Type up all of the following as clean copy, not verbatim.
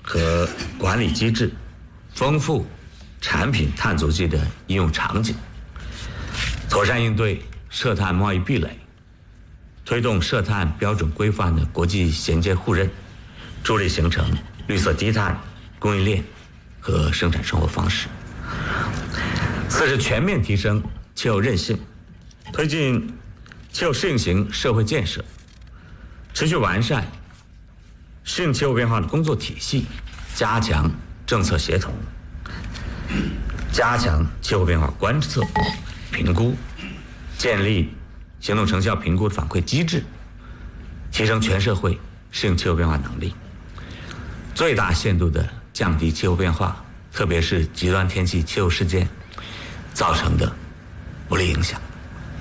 和管理机制，丰富产品碳足迹的应用场景，妥善应对涉碳贸易壁垒，推动涉碳标准规范的国际衔接互认，助力形成绿色低碳供应链和生产生活方式。四是全面提升气候韧性，推进气候适应型社会建设，持续完善适应气候变化的工作体系，加强政策协同，加强气候变化观测、评估，建立行动成效评估的反馈机制，提升全社会适应气候变化能力，最大限度地降低气候变化，特别是极端天气气候事件造成的不利影响。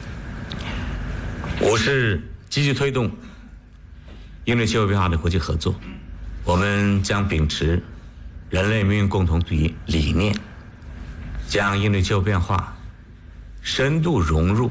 五是积极推动应对气候变化的国际合作，我们将秉持人类命运共同体理念，将应对气候变化深度融入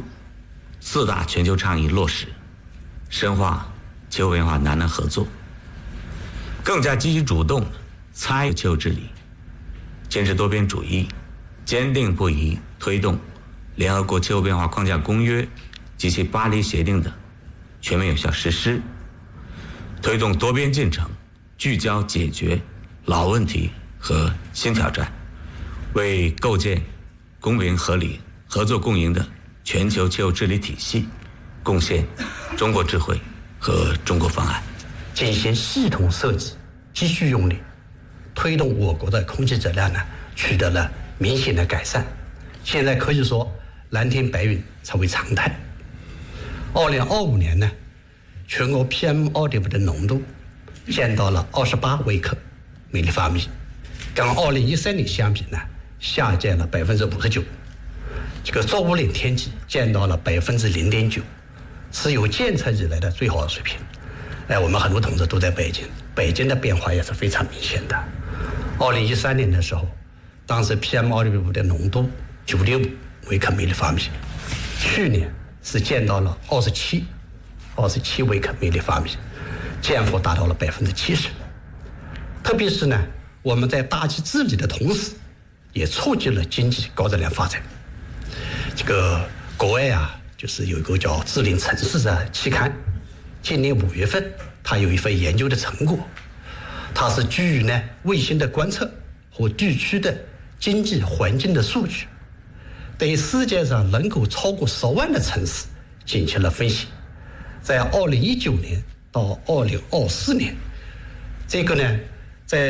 4大全球倡议落实，深化气候变化南南合作，更加积极主动参与气候治理，坚持多边主义，坚定不移推动联合国气候变化框架公约及其巴黎协定的全面有效实施，推动多边进程聚焦解决老问题和新挑战，为构建公平合理、合作共赢的全球气候治理体系贡献中国智慧和中国方案， 进行系统设计，继续用力推动我国的空气质量呢取得了明显的改善。现在可以说蓝天白云成为常态。2025年呢，全国 PM2.5 的浓度降到了28微克每立方米，跟2013年相比呢，下降了59%。这个作物林天气降到了0.9%，是有建成以来的最好的水平。我们很多同志都在北京，北京的变化也是非常明显的。2013年的时候，当时 PM2.5 的浓度9.5微克每立方米，去年是降到了27微克每立方米，降幅达到了70%。特别是呢，我们在大气治理的同时，也促进了经济高质量发展。这个国外就是有一个叫《智能城市》的期刊，今年5月份，它有一份研究的成果，它是基于呢卫星的观测和地区的经济环境的数据，对世界上人口超过10万的城市进行了分析。在2019年到2024年，这个呢，在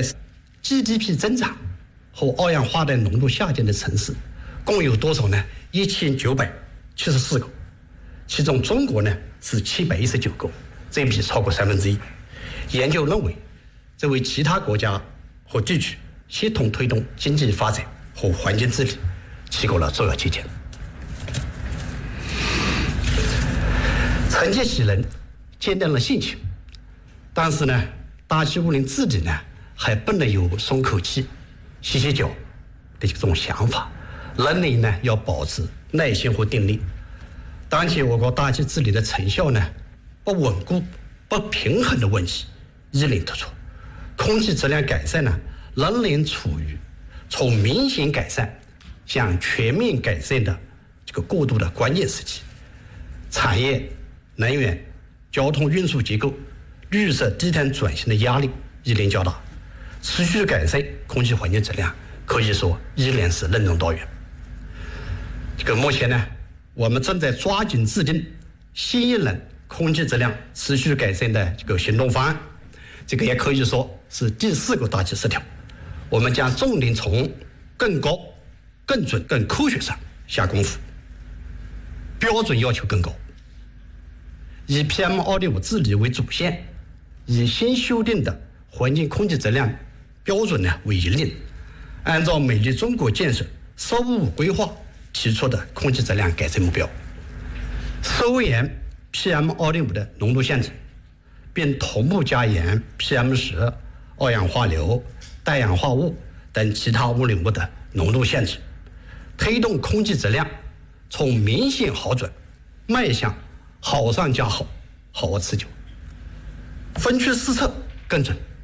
GDP 增长和二氧化碳浓度下降的城市共有多少呢？1974个，其中中国呢是719个，占比超过1/3。研究认为，这为其他国家和地区协同推动经济发展和环境治理提供了重要借鉴。惩戒喜人，坚定了性情，但是呢，大气污染治理呢还不能有松口气、歇歇脚的这种想法，人类呢要保持耐心和定力。当前我国大气治理的成效呢不稳固、不平衡的问题一连突出，空气质量改善呢仍然处于从明显改善向全面改善的这个过渡的关键时期。产业、能源、交通运输结构、绿色低碳转型的压力依然较大，持续改善空气环境质量可以说依然是任重道远。这个目前呢，我们正在抓紧制定新一轮空气质量持续改善的这个行动方案，这个也可以说是第4个大气10条。我们将重点从更高、更准、更科学上下功夫，标准要求更高，以 PM2.5 治理为主线，以新修订的环境空气质量标准呢为引领，按照美丽中国建设“15+5”规划提出的空气质量改善目标，收严 PM2.5 的浓度限制，并同步加严 PM10、二氧化硫、氮氧化物等其他污染物的浓度限制，推动空气质量从明显好转迈向好上加好、好而持久。分区施策更准，